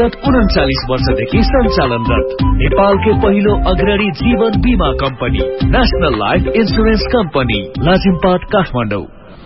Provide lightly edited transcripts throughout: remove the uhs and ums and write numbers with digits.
विगत 39 वर्षदेखि सञ्चालनरत नेपालकै पहिलो अग्रणी जीवन बीमा company national life insurance company Lazimpat Kathmandu.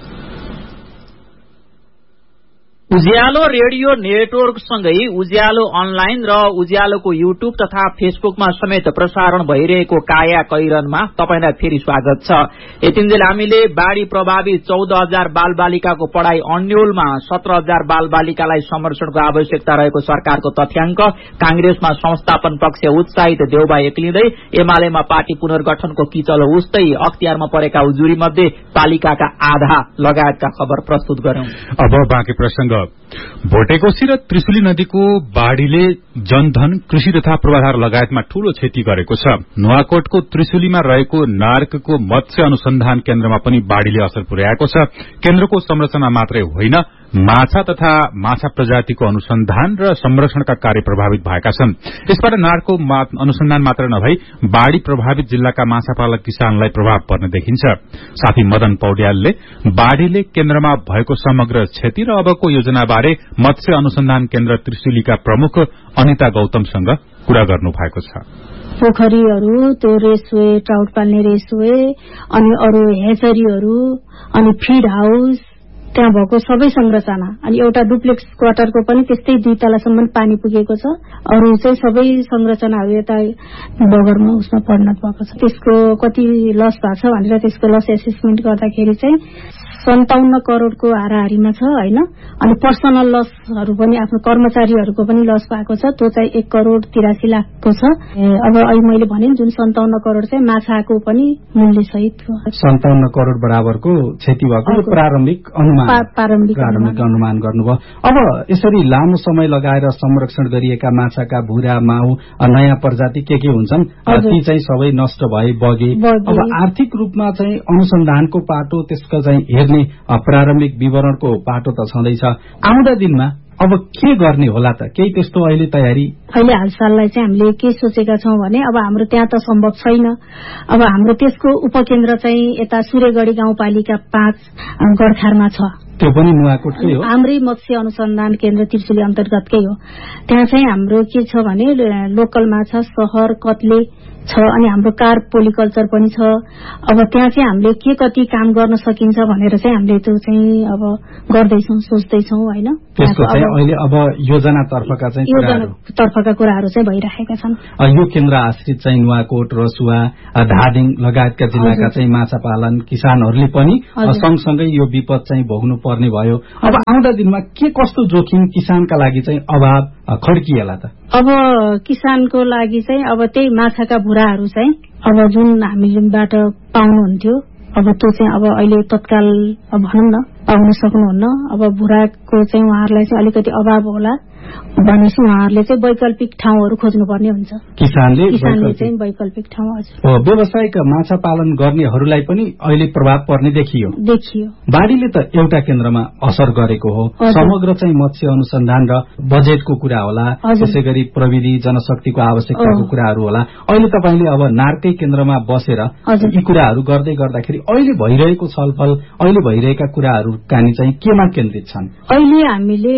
उज्यालो रेडियो नेटवर्क सँगै उज्यालो अनलाइन र उज्यालोको युट्युब तथा फेसबुकमा समेत प्रसारण भइरहेको काया कैरनमा तपाईलाई फेरि स्वागत छ। यतिन्जेल हामीले बाढ़ी प्रभावित 14,000 बालबालिकाको पढ़ाई अन्यलमा 17,000 बालबालिकालाई संरक्षणको आवश्यकता रहेको सरकारको तथ्याङ्क, कांग्रेसमा संस्थापन पक्ष उत्साहित देउबा एक्लिँदै, एमालेमा पार्टी पुनर्गठनको किचलो उस्तै, अख्तियारमा परेका उजुरी मध्ये पालिकाका आधा लगायतका खबर प्रस्तुत गरौं। अब बाँकी प्रसंग। भोटेकोशी र त्रिशुली नदीको बाढ़ीले जनधन, कृषि तथा पूर्वाधार लगायतमा ठूलो क्षति गरेको छ। नुवाकोटको त्रिशुलीमा रहेको नार्कको मत्स्य अनुसन्धान केन्द्रमा पनि बाढ़ीले असर पुर्याएको छ। केन्द्रको संरचना मात्रै होइन, माछा तथा माछा प्रजातिको अनुसन्धान र संरक्षणका कार्य प्रभावित भएका छन्। यसबाट नार्को अनुसन्धान मात्र नभई बाढ़ी प्रभावित जिल्लाका माछापालक किसानलाई प्रभाव पर्ने देखिन्छ। साथी मदन पौड्यालले बाढ़ीले केन्द्रमा भएको समग्र क्षति र अबको योजनाबारे मत्स्य अनुसन्धान केन्द्र त्रिशुलीका प्रमुख अनिता गौतमसँग कुरा गर्नु भएको छ। पोखरीहरू, त्यो रेसवे, ट्राउट पाल्ने रेसवे, अनि अरू हेचरीहरू, अनि फिड हाउस, त्यहाँ भएको सबै संरचना, अनि एउटा डुप्लेक्स क्वार्टरको पनि त्यस्तै 2 तलासम्म पानी पुगेको छ। अरू चाहिँ सबै संरचनाहरू यता बगरमा उसमा परिणत भएको छ। त्यसको कति लस भएको छ भनेर त्यसको लस एसेसमेन्ट गर्दाखेरि चाहिँ 57 करोड़को हाराहारीमा छ हैन। अनि पर्सनल लसहरू पनि आफ्नो कर्मचारीहरूको पनि लस भएको छ, त्यो चाहिँ 1 करोड़ 83 लाखको छ। अब अहिले मैले भने जुन 57 करोड़ चाहिँ माछाको पनि मूल्य सहित 57 करोड़ बराबरको क्षति भएको प्रारम्भिक अनुमान गर्नुभयो। अब यसरी लामो समय लगाएर संरक्षण गरिएका माछाका भुरा, माउ, नयाँ प्रजाति के हुन्छन् ती चाहिँ सबै नष्ट भए, बगे। अब आर्थिक रूपमा चाहिँ अनुसन्धानको पाटो, त्यसको चाहिँ हेर्ने प्रारम्भिक विवरणको पाटो त छँदैछ। आउँदा दिनमा अब के गर्ने होला त? केही त्यस्तो अहिले तयारी? अहिले हालसाललाई चाहिँ हामीले के सोचेका छौं भने अब हाम्रो त्यहाँ त सम्भव छैन। अब हाम्रो त्यसको उपकेन्द्र चाहिँ यता सूर्यगढी गाउँपालिका 5 गडखारमा छ। त्यो पनि नुवाकोटकै हो? हाम्रै मत्स्य अनुसन्धान केन्द्र त्रिशुली अन्तर्गतकै हो। त्यहाँ चाहिँ हाम्रो के छ भने लोकल माछा, सहर, कत्ले छ, अनि हाम्रो कार पोलिकल्चर पनि छ। अब त्यहाँ चाहिँ हामीले के कति काम गर्न सकिन्छ भनेर चाहिँ हामीले त्यो चाहिँ अब गर्दैछौं, सोच्दैछौं हैन। त्यसको चाहिँ अहिले अब योजनातर्फका कुराहरू चाहिँ भइरहेका छन्। यो केन्द्र आश्रित चाहिँ नुवाकोट, रसुवा, धादिङ लगायतका जिल्लाका चाहिँ माछा पालन किसानहरूले पनि सँगसँगै यो विपद चाहिँ भोग्नु पर्ने भयो। अब आउँदा दिनमा के कस्तो जोखिम किसानका लागि चाहिँ अभाव खड्किएला त? अब किसानको लागि चाहिँ अब त्यही माछाका भुराहरू चाहिँ अब जुन हामीबाट पाउनुहुन्थ्यो, अब त्यो चाहिँ अब अहिले तत्काल भनौं न पाउन सक्नुहुन्न। अब भुराको चाहिँ उहाँहरूलाई चाहिँ अलिकति अभाव होला भनेपछि उहाँहरूले चाहिँ वैकल्पिक ठाउँहरू खोज्नुपर्ने हुन्छ। किसानले चाहिँ वैकल्पिक ठाउँ। हजुर, व्यावसायिक माछा पालन गर्नेहरूलाई पनि अहिले प्रभाव पर्ने देखियो। बाढ़ीले त एउटा केन्द्रमा असर गरेको हो, समग्र चाहिँ मत्स्य अनुसन्धान र बजेटको कुरा होला, त्यसैगरी प्रविधि जनशक्तिको आवश्यकताको कुराहरू होला। अहिले तपाईले अब नार्कै केन्द्रमा बसेर यी कुराहरू गर्दै गर्दाखेरि अहिले भइरहेको छलफल, अहिले भइरहेका कुराहरू कानी चाहिँ केमा केन्द्रित छन्? अहिले हामीले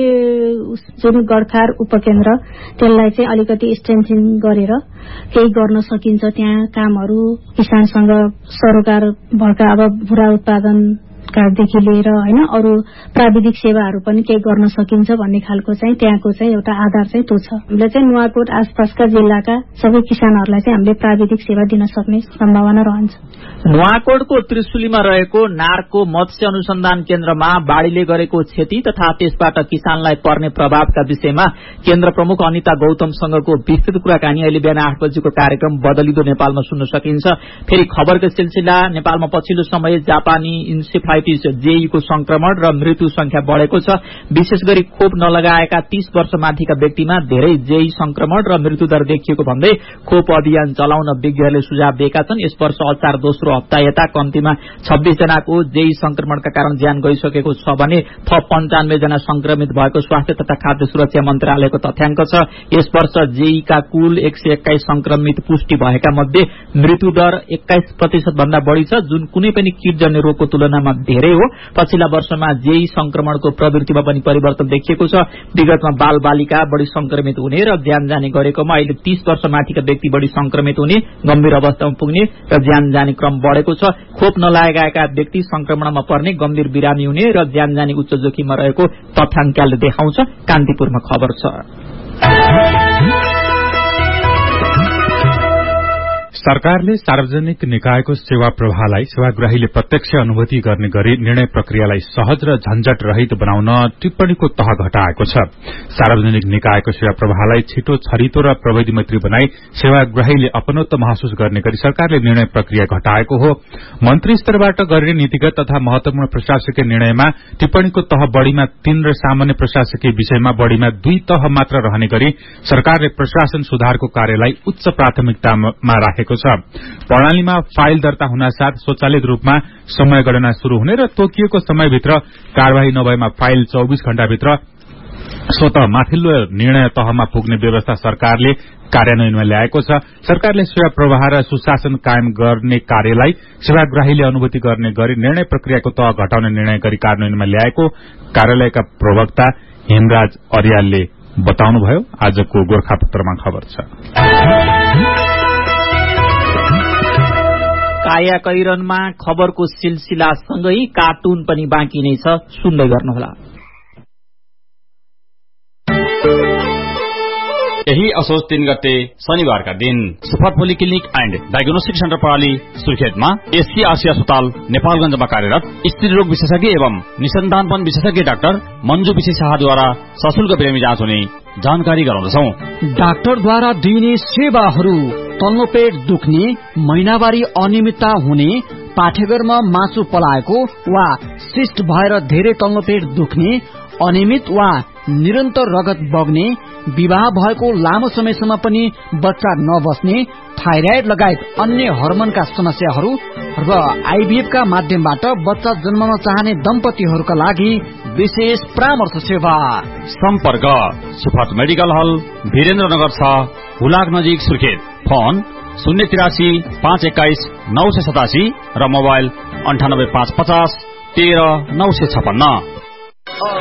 जुन गडखार उपकेन्द्र त्यसलाई चाहिँ अलिकति स्ट्रेन्थिङ गरेर केही गर्न सकिन्छ। त्यहाँ कामहरू किसानसँग सरोकार भएका अब भुरा उत्पादन कार्डदेखि लिएर हैन अरू प्राविधिक सेवाहरू पनि केही गर्न सकिन्छ भन्ने खालको चाहिँ त्यहाँको चाहिँ एउटा आधार चाहिँ त्यो छ। हामीले चाहिँ नुवाकोट आसपासका जिल्लाका सबै किसानहरूलाई चाहिँ हामीले प्राविधिक सेवा दिन सक्ने सम्भावना रहन्छ। नुवाकोटको त्रिशुलीमा रहेको नार्को मत्स्य अनुसन्धान केन्द्रमा बाढ़ीले गरेको क्षति तथा त्यसबाट किसानलाई पर्ने प्रभावका विषयमा केन्द्र प्रमुख अनिता गौतमसँगको विस्तृत कुराकानी अहिले बिहान 8 बजेको कार्यक्रम बदलिदो नेपालमा सुन्न सकिन्छ। फेरि खबरको सिलसिला, नेपालमा पछिल्लो समय जापानी इन्सेफलाइटिस जेईको संक्रमण र मृत्यु संख्या बढ़ेको छ। विशेष गरी खोप नलगाएका 30 वर्ष माथिका व्यक्तिमा धेरै जेई संक्रमण र मृत्युदर देखिएको भन्दै खोप अभियान चलाउन विज्ञहरूले सुझाव दिएका छन्। यस वर्ष असार दोस्रो हप्ता यता कम्तीमा 26 जनाको जेई संक्रमणका कारण ज्यान गइसकेको छ भने थप 95 जना संक्रमित भएको स्वास्थ्य तथा खाद्य सुरक्षा मन्त्रालयको तथ्याङ्क छ। यस वर्ष जेईका कुल 121 संक्रमित पुष्टि भएका मध्ये मृत्युदर 21% भन्दा बढ़ी छ, जुन कुनै पनि कीटजन्य रोगको तुलनामा धेरै हो। पछिल्ला वर्षमा जेई संक्रमणको प्रवृत्तिमा पनि परिवर्तन देखिएको छ। विगतमा बालबालिका बढ़ी संक्रमित हुने र ज्यान जाने गरेकोमा अहिले 30 वर्ष माथिका व्यक्ति बढ़ी संक्रमित हुने, गम्भीर अवस्थामा पुग्ने र ज्यान जाने क्रम बढ़ेको छ। खोप नलागेका व्यक्ति संक्रमणमा पर्ने, गम्भीर बिरामी हुने र ज्यान जाने उच्च जोखिममा रहेको तथ्याङ्कले देखाउँछ। कान्तिपुरमा खबर छ। सरकारले सार्वजनिक निकायको सेवा प्रवाहलाई सेवाग्राहीले प्रत्यक्ष अनुभूति गर्ने गरी निर्णय प्रक्रियालाई सहज र झन्झट रहित बनाउन टिप्पणीको तह घटाएको छ। सार्वजनिक निकायको सेवा प्रवाहलाई छिटो, छरितो र प्रविधि मैत्री बनाई सेवाग्राहीले अपनत्व महसुस गर्ने गरी सरकारले निर्णय प्रक्रिया घटाएको हो। मन्त्री स्तरबाट गरिने नीतिगत तथा महत्वपूर्ण प्रशासकीय निर्णयमा टिप्पणीको तह बढ़ीमा 3 र सामान्य प्रशासकीय विषयमा बढ़ीमा 2 तह मात्र रहने गरी सरकारले प्रशासन सुधारको कार्यलाई उच्च प्राथमिकतामा राखेको छ। प्रणालीमा फाइल दर्ता हुनासाथ स्वचालित रूपमा समय गणना शुरू हुने र तोकिएको समयभित्र कार्यवाही नभएमा फाइल 24 घण्टाभित्र स्वतः माथिल्लो निर्णय तहमा पुग्ने व्यवस्था सरकारले कार्यान्वयनमा ल्याएको छ। सरकारले सेवा प्रवाह र सुशासन कायम गर्ने कार्यलाई सेवाग्राहीले अनुभूति गर्ने गरी निर्णय प्रक्रियाको तह घटाउने निर्णय गरी कार्यान्वयनमा ल्याएको कार्यालयका प्रवक्ता हेमराज अर्यालले बताउनुभयो। आजको गोर्खापत्रमा खबर छ। कायाकैरनमा खबरको सिलसिलासँगै कार्टुन पनि बाँकी नै छ, सुन्दै गर्नुहोला। यही असोज 3 गते शनिबारका दिन super polyclinic and diagnostic centre प्रणाली सुर्खेतमा एससीआरसी अस्पताल नेपालगञ्जमा कार्यरत स्त्री रोग विशेषज्ञ एवं निसन्तानपन विशेषज्ञ डाक्टर मञ्जु विशेष शाहद्वारा सशुल्क बिरामी जाँच हुने जानकारी गराउँदछौं। डाक्टरद्वारा दिइने सेवाहरू: तल्लो पेट दुख्ने, महिनावारी अनियमितता हुने, पाठेघरमा मासु पलाएको वा सिस्ट भएर धेरै तल्लो पेट दुख्ने, अनियमित वा निरन्तर रगत बग्ने, विवाह भएको लामो समयसम्म पनि बच्चा नबस्ने, थाइराइड लगायत अन्य हर्मोनका समस्याहरू र आईभीएफ का माध्यमबाट बच्चा जन्मन चाहने दम्पतिहरूका लागि विशेष परामर्श सेवा। सम्पर्क सुफत मेडिकल हल, वीरेन्द्रनगर 6, हुलाक नजिक सुर्खेत। फोन 083 521 987 र मोबाइल 98 550 13 956।